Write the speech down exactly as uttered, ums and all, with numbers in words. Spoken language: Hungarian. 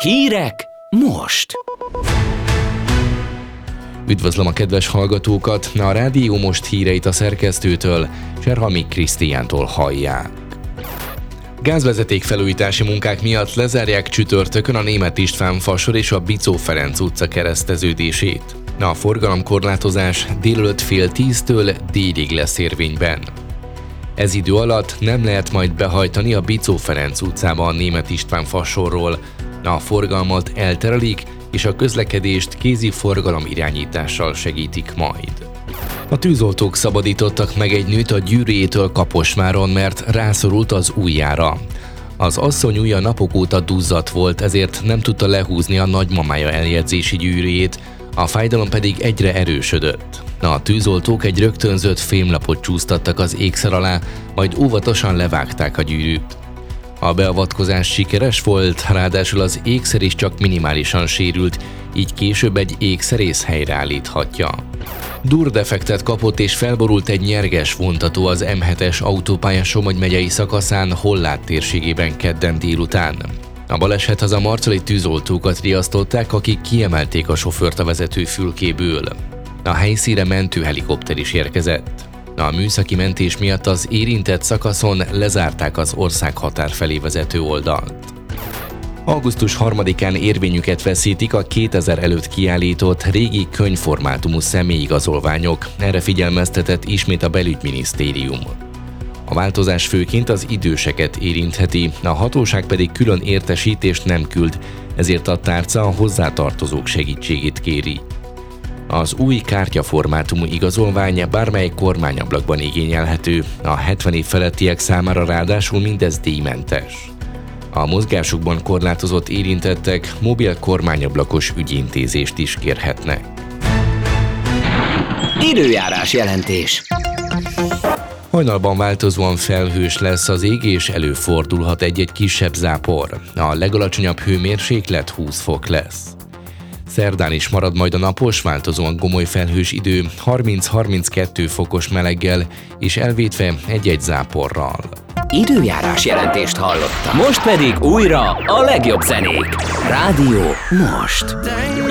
Hírek most! Üdvözlöm a kedves hallgatókat! A Rádió Most híreit a szerkesztőtől, Cserhalmi Krisztiántól hallják. Gázvezeték felújítási munkák miatt lezárják csütörtökön a Németh István fasor és a Bicó Ferenc utca kereszteződését. A forgalomkorlátozás délelőtt fél tíztől délig lesz érvényben. Ez idő alatt nem lehet majd behajtani a Bicó Ferenc utcába a Németh István fasorról. A forgalmat elterelik, és a közlekedést kézi forgalom irányítással segítik majd. A tűzoltók szabadítottak meg egy nőt a gyűrűjétől Kaposváron, mert rászorult az ujjára. Az asszony ujja napok óta duzzadt volt, ezért nem tudta lehúzni a nagymamája eljegyzési gyűrűjét, a fájdalom pedig egyre erősödött. A tűzoltók egy rögtönzött fémlapot csúsztattak az ékszer alá, majd óvatosan levágták a gyűrűt. A beavatkozás sikeres volt, ráadásul az ékszer is csak minimálisan sérült, így később egy ékszerész helyreállíthatja. Durdefektet kapott és felborult egy nyerges vontató az em hetes autópálya Somogy megyei szakaszán Hollát térségében kedden délután. A balesethez a marcali tűzoltókat riasztották, akik kiemelték a sofőrt a vezető fülkéből. A helyszínre mentőhelikopter is érkezett. A műszaki mentés miatt az érintett szakaszon lezárták az ország határ felé vezető oldalt. augusztus harmadikán érvényüket veszítik a kétezer előtt kiállított régi könyvformátumú személyigazolványok, erre figyelmeztetett ismét a belügyminisztérium. A változás főként az időseket érintheti, a hatóság pedig külön értesítést nem küld, ezért a tárca a hozzátartozók segítségét kéri. Az új kártyaformátumú igazolvány bármely kormányablakban igényelhető, a hetven év felettiek számára ráadásul mindez díjmentes. A mozgásukban korlátozott érintettek mobil kormányablakos ügyintézést is kérhetnek. Időjárás jelentés. Hajnalban változóan felhős lesz az ég, és előfordulhat egy-egy kisebb zápor. A legalacsonyabb hőmérséklet húsz fok lesz. Szerdán is marad majd a napos, változóan gomoly felhős idő, harminc-harminckettő fokos meleggel, és elvétve egy-egy záporral. Időjárás jelentést hallottam. Most pedig újra a legjobb zenék. Rádió Most.